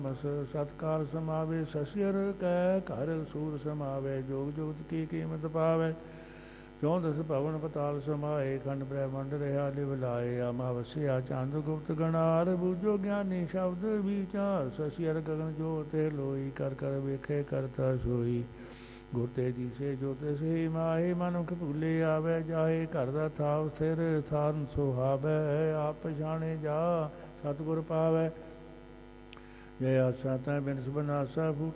ਮਸ ਸਤਕਾਰ ਸਮਾਵੇ ਸਸਿਅਰ ਕੈ ਘਰ ਸੂਰ ਸਮਾਵੇ ਜੋਗ ਜੁਗਤ ਕੀ ਕੀਮਤ ਪਾਵੇ 14 ਭਵਨ ਪਤਾਲ ਸਮਾਏ ਖੰਡ ਬ੍ਰਹਮੰਡ ਰਹਾ ਲਿਵ ਲਾਏ ਆਮਾ ਵਸਿਆ ਚੰਦ ਗੁਪਤ ਗਣਾਰ ਬੂਝੋ ਗਿਆਨੀ ਸ਼ਬਦ ਵਿਚਾਰ ਸਸਿਅਰ ਗਗਨ ਜੋਤੇ ਲੋਈ ਕਰ ਕਰ ਵੇਖੇ ਕਰਤਾ ਸੋਈ ਗੁਰਤੇ ਦੀਸੇ ਜੋਤੇ ਸੇ ਮਾਏ ਮਨੁਖ ਭੁੱਲੇ ਆਵੇ ਜਾਏ ਘਰ ਦਾ ਥਾਵ ਸਿਰ ਥਾਨ ਸੁਹਾਵੇ ਆਪ ਪਛਾਣੇ ਜਾ ਸਤਿਗੁਰ ਪਾਵੇ ਜੈ ਆਸਾ ਤੈ ਬਿਨ ਸੁਬਨਾਸਾ